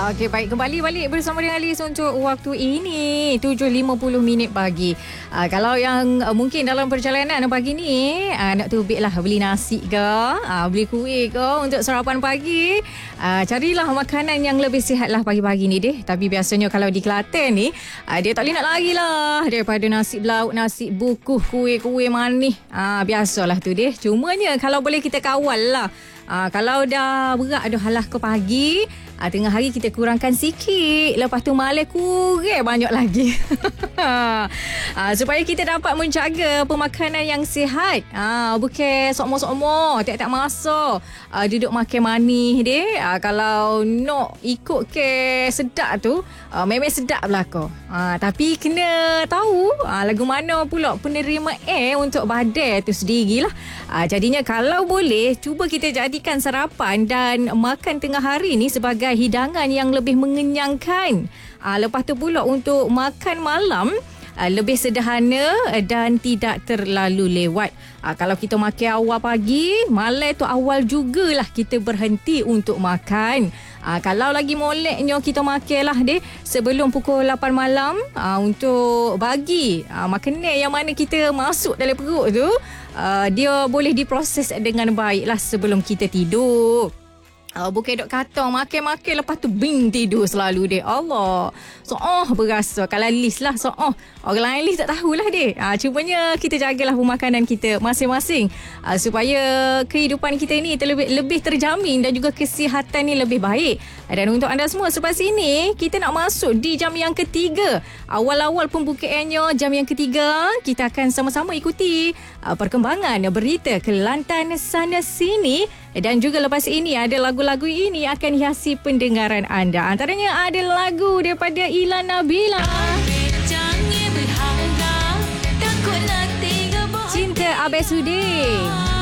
Okey, baik. Kembali balik bersama dengan Liz untuk waktu ini 7.50 pagi. Kalau yang mungkin dalam perjalanan pagi ni nak tubik lah beli nasi ke, beli kuih ke untuk sarapan pagi. Carilah makanan yang lebih sihat lah pagi-pagi ni deh. Tapi biasanya kalau di Kelantan ni dia tak boleh nak lari lah daripada nasi belauk, nasi bukuh, kuih-kuih manis. Biasalah tu deh. Cumanya kalau boleh kita kawal lah. Kalau dah berat dah halah ke pagi, tengah hari kita kurangkan sikit. Lepas tu malam kurang banyak lagi. Supaya kita dapat menjaga pemakanan yang sihat. Bukan sokmo-sokmo tak masa duduk makan manis deh. Kalau nak ikut ke sedap tu, memang sedap belaka. Tapi kena tahu lagu mana pula penerimaan untuk badan tu sendirilah. Jadinya kalau boleh cuba kita jadikan sarapan dan makan tengah hari ni sebagai hidangan yang lebih mengenyangkan. Lepas tu pula untuk makan malam lebih sederhana dan tidak terlalu lewat. Kalau kita makan awal pagi, malam tu awal jugalah kita berhenti untuk makan. Kalau lagi moleknya kita makan lah deh sebelum pukul 8 malam untuk bagi makanan yang mana kita masuk dalam perut tu dia boleh diproses dengan baik lah sebelum kita tidur. Bukan duk kata makan-makan lepas tu bing tidur selalu deh. Allah. Berasa kalau Liz lah orang lain Liz tak tahulah deh. Cumanya kita jagalah pemakanan kita masing-masing supaya kehidupan kita ni lebih terjamin dan juga kesihatan ni lebih baik. Dan untuk anda semua selepas ini kita nak masuk di jam yang ketiga. Awal-awal pembukaannya jam yang ketiga kita akan sama-sama ikuti perkembangan berita Kelantan sana sini. Dan juga lepas ini ada lagu-lagu ini akan hiasi pendengaran anda. Antaranya ada lagu daripada Ila Nabila, Cinta Abes Sudi.